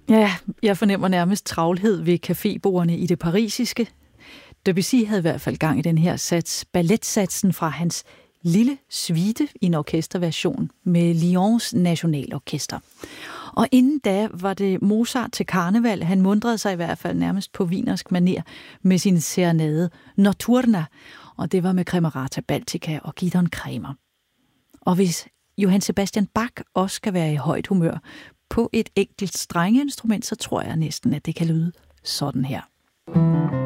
Ja, jeg fornemmer nærmest travlhed ved cafébordene i det parisiske. Debussy havde i hvert fald gang i den her sats, balletsatsen fra hans lille suite i en orkesterversion med Lyons Nationalorkester. Og inden da var det Mozart til karneval. Han mundrede sig i hvert fald nærmest på wienersk maner med sin serenade Notturna, og det var med Camerata Baltica og Gidon Kremer. Og hvis Johann Sebastian Bach også skal være i højt humør på et enkelt strengeinstrument, så tror jeg næsten, at det kan lyde sådan her.